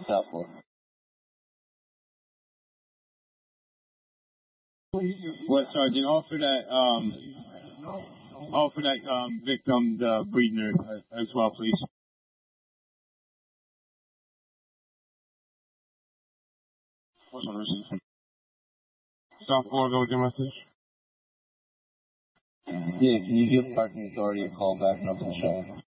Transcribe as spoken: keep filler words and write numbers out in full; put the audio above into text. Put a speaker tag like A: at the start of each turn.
A: South four.
B: What, Sergeant? Offer that, um, offer that, um, victim the breathing nurse as well, please. What's on receipt? South four, go with your message.
A: Yeah, can you give parking authority a call back up to the show?